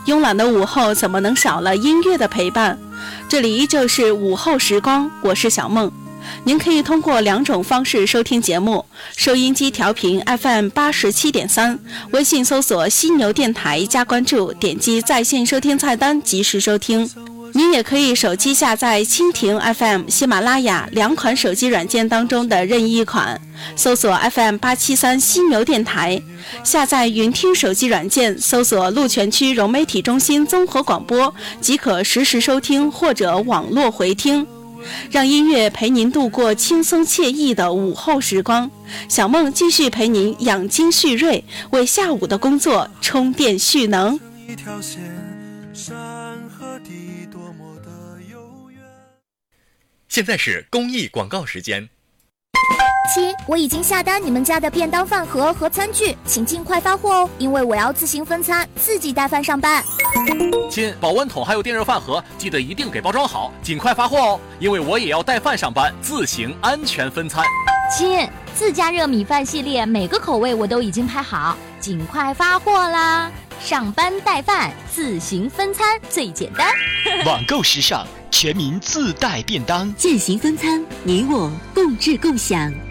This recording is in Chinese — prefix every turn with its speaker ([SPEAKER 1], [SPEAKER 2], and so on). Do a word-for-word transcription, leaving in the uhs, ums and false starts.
[SPEAKER 1] 慵懒的午后怎么能少了音乐的陪伴？这里依旧是午后时光，我是小梦。您可以通过两种方式收听节目：收音机调频 F M 八十七点三，微信搜索犀牛电台加关注，点击在线收听菜单及时收听。您也可以手机下载蜻蜓 F M、喜马拉雅两款手机软件当中的任意一款，搜索 F M 八七三犀牛电台，下载云听手机软件，搜索鹿泉区融媒体中心综合广播，即可实时收听或者网络回听。让音乐陪您度过轻松惬意的午后时光，小梦继续陪您养精蓄锐，为下午的工作充电蓄能。一条线，山和地多么的
[SPEAKER 2] 悠远。现在是公益广告时间。
[SPEAKER 3] 亲，我已经下单你们家的便当饭盒和餐具，请尽快发货哦，因为我要自行分餐，自己带饭上班。
[SPEAKER 4] 亲，保温桶还有电热饭盒，记得一定给包装好，尽快发货哦，因为我也要带饭上班，自行安全分餐。
[SPEAKER 5] 亲，自家热米饭系列每个口味我都已经拍好，尽快发货啦！上班带饭，自行分餐最简单。
[SPEAKER 6] 网购时尚，全民自带便当，
[SPEAKER 7] 践行分餐，你我共治共享。